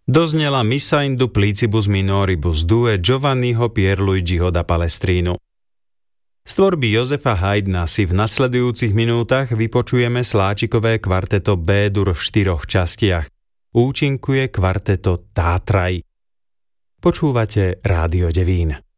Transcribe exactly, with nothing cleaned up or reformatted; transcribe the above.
Doznela Missa in duplicibus minoribus due Giovanniho Pierluigiho da Palestrinu. Z tvorby Jozefa Haydna si v nasledujúcich minútach vypočujeme sláčikové kvarteto B-dur v štyroch častiach. Účinkuje kvarteto Tátraj. Počúvate Rádio Devín.